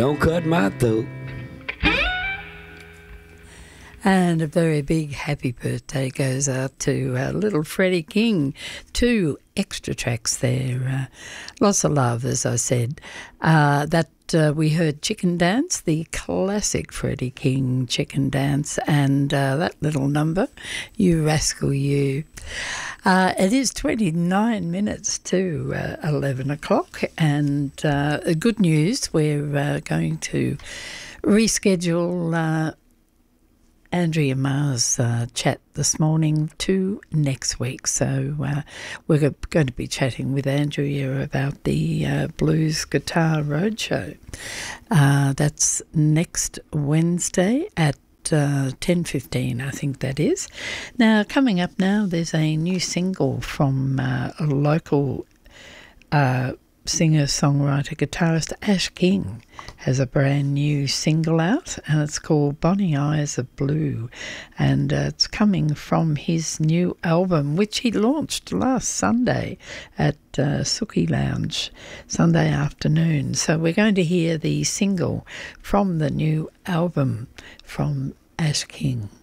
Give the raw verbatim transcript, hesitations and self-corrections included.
don't cut my throat. And a very big happy birthday goes out to uh, little Freddie King. Two extra tracks there. Uh, lots of love, as I said. Uh, that uh, we heard Chicken Dance, the classic Freddie King Chicken Dance, and uh, that little number, You Rascal You. Uh, it is twenty-nine minutes to uh, eleven o'clock, and uh, good news, we're uh, going to reschedule uh, Andrea Marr's uh, chat this morning to next week. So uh, we're going to be chatting with Andrea about the uh, Blues Guitar Roadshow. Uh, that's next Wednesday at uh, ten fifteen, I think that is. Now, coming up now, there's a new single from uh, a local uh singer, songwriter, guitarist Ash King has a brand new single out, and it's called Bonny Eyes of Blue, and uh, it's coming from his new album, which he launched last Sunday at uh, Sookie Lounge, Sunday afternoon. So we're going to hear the single from the new album from Ash King.